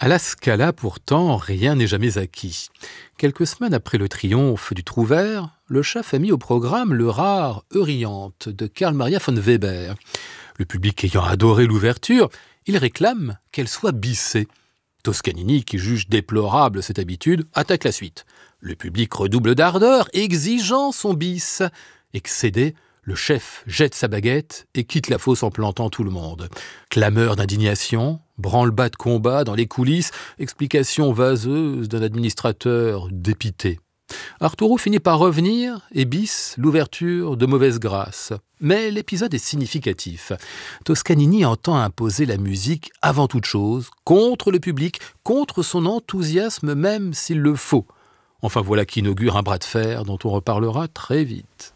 À la Scala, pourtant, rien n'est jamais acquis. Quelques semaines après le triomphe du Trouvert, le chef a mis au programme le rare Euryanthe de Karl Maria von Weber. Le public ayant adoré l'ouverture, il réclame qu'elle soit bissée. Toscanini, qui juge déplorable cette habitude, attaque la suite. Le public redouble d'ardeur, exigeant son bis. Excédé, le chef jette sa baguette et quitte la fosse en plantant tout le monde. Clameur d'indignation, branle-bas de combat dans les coulisses, explication vaseuse d'un administrateur dépité. Arturo finit par revenir et bis l'ouverture de mauvaise grâce. Mais l'épisode est significatif. Toscanini entend imposer la musique avant toute chose, contre le public, contre son enthousiasme même s'il le faut. Enfin voilà qui inaugure un bras de fer dont on reparlera très vite.